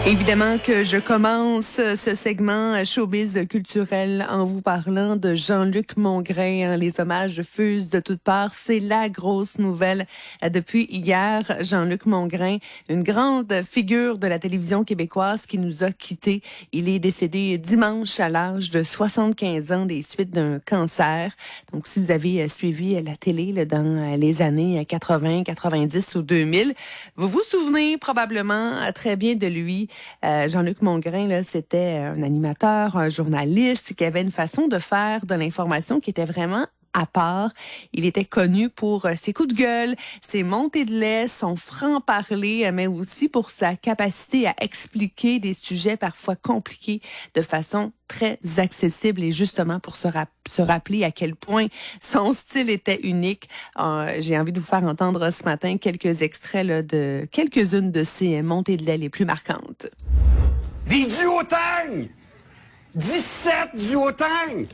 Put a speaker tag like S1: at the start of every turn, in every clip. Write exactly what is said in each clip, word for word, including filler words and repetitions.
S1: Évidemment que je commence ce segment showbiz culturel en vous parlant de Jean-Luc Mongrain. Les hommages fusent de toutes parts. C'est la grosse nouvelle depuis hier. Jean-Luc Mongrain, une grande figure de la télévision québécoise qui nous a quittés. Il est décédé dimanche à l'âge de soixante-quinze ans des suites d'un cancer. Donc, si vous avez suivi la télé là, dans les années quatre-vingts, quatre-vingt-dix ou deux mille, vous vous souvenez probablement très bien de lui. Euh, Jean-Luc Mongrain, là, c'était un animateur, un journaliste qui avait une façon de faire de l'information qui était vraiment à part. Il était connu pour ses coups de gueule, ses montées de lait, son franc-parler, mais aussi pour sa capacité à expliquer des sujets parfois compliqués de façon très accessible et justement pour se, rap- se rappeler à quel point son style était unique. Euh, j'ai envie de vous faire entendre ce matin quelques extraits là, de quelques-unes de ses montées de lait les plus marquantes.
S2: Des duotangs! dix-sept duotangs!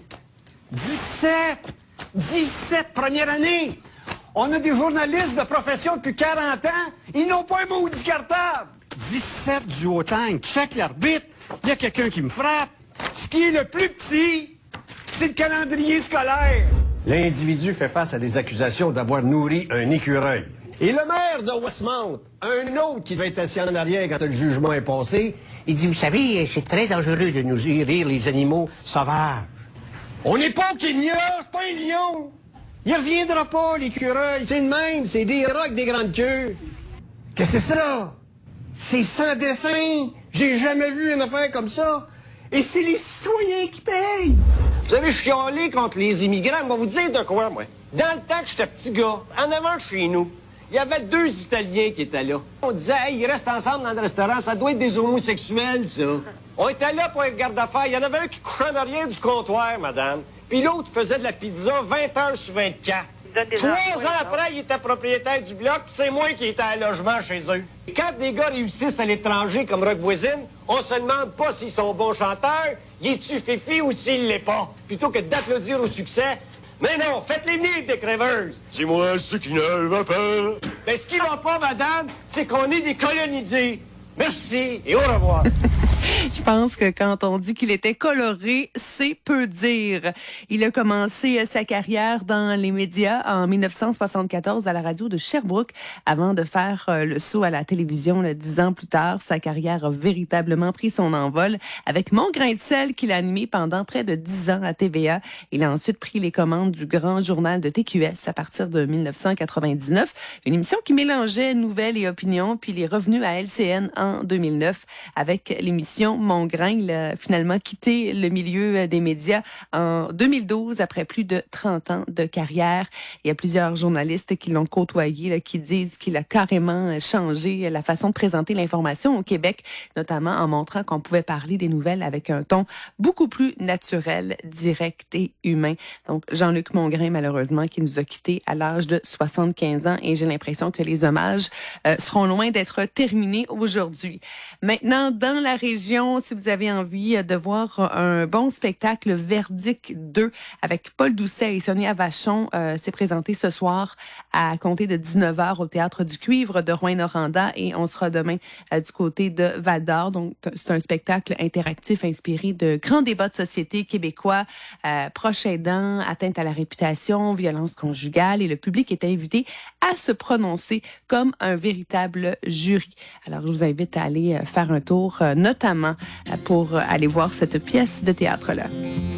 S2: dix-sept! dix-sept première année! On a des journalistes de profession depuis quarante ans, ils n'ont pas un maudit cartable! dix-sept duotangs, check l'arbitre, il y a quelqu'un qui me frappe. Ce qui est le plus petit, c'est le calendrier scolaire. L'individu fait face à des accusations d'avoir nourri un écureuil. Et le maire de Westmount, un autre qui va être assis en arrière quand le jugement est passé, il dit, vous savez, c'est très dangereux de nous nourrir les animaux sauvages. On n'est pas au Kenya, c'est pas un lion. Il reviendra pas, l'écureuil. C'est le même, c'est des rats avec des grandes queues. Qu'est-ce que c'est ça? C'est sans dessin. J'ai jamais vu une affaire comme ça. Et c'est les citoyens qui payent.
S3: Vous avez chialé contre les immigrants. Moi, vous dire de quoi, moi? Dans le temps que j'étais petit gars, en avant de chez nous, il y avait deux Italiens qui étaient là. On disait, hey, ils restent ensemble dans le restaurant, ça doit être des homosexuels, ça. On était là pour être garde-affaires. Il y en avait un qui couchait en arrière du comptoir, madame. Puis l'autre faisait de la pizza vingt heures sur vingt-quatre. Trois ans après, il était propriétaire du bloc, puis c'est moi qui étais à logement chez eux. Et quand des gars réussissent à l'étranger comme Rock Voisine, on se demande pas s'ils sont bons chanteurs, y est-tu fifi ou s'il l'est pas. Plutôt que d'applaudir au succès, mais non, faites-les venir des crèveuses. Dis-moi ce qui ne va pas. Mais ce qui va pas, madame, c'est qu'on est des colonisés. Merci et au revoir.
S1: Je pense que quand on dit qu'il était coloré, c'est peu dire. Il a commencé sa carrière dans les médias en dix-neuf cent soixante-quatorze à la radio de Sherbrooke avant de faire le saut à la télévision là, dix ans plus tard. Sa carrière a véritablement pris son envol avec Mon grain de sel qu'il a animé pendant près de dix ans à T V A. Il a ensuite pris les commandes du grand journal de T Q S à partir de dix-neuf cent quatre-vingt-dix-neuf, une émission qui mélangeait nouvelles et opinions, puis il est revenu à L C N en deux mille neuf avec l'émission Mongrain. Il a finalement quitté le milieu des médias en deux mille douze après plus de trente ans de carrière. Il y a plusieurs journalistes qui l'ont côtoyé, là, qui disent qu'il a carrément changé la façon de présenter l'information au Québec, notamment en montrant qu'on pouvait parler des nouvelles avec un ton beaucoup plus naturel, direct et humain. Donc, Jean-Luc Mongrain, malheureusement, qui nous a quittés à l'âge de soixante-quinze ans et j'ai l'impression que les hommages euh, seront loin d'être terminés aujourd'hui. Maintenant, dans la région, si vous avez envie de voir un bon spectacle, Verdict deux avec Paul Doucet et Sonia Vachon euh, s'est présenté ce soir à compter de dix-neuf heures au Théâtre du Cuivre de Rouyn-Noranda et on sera demain euh, du côté de Val-d'Or. Donc, c'est un spectacle interactif inspiré de grands débats de société québécois, euh, proches aidants, atteinte à la réputation, violence conjugale et le public est invité à se prononcer comme un véritable jury. Alors, je vous invite à aller faire un tour, euh, notamment pour aller voir cette pièce de théâtre-là.